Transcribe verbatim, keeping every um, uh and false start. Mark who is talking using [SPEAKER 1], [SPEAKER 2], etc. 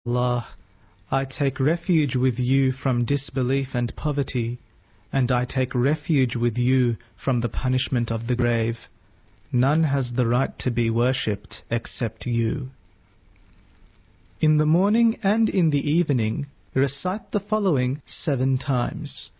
[SPEAKER 1] Allah, I take refuge with you from disbelief and poverty, and I take refuge with you from the punishment of the grave. None has the right to be worshipped except you. In the morning and in the evening, recite the following seven times.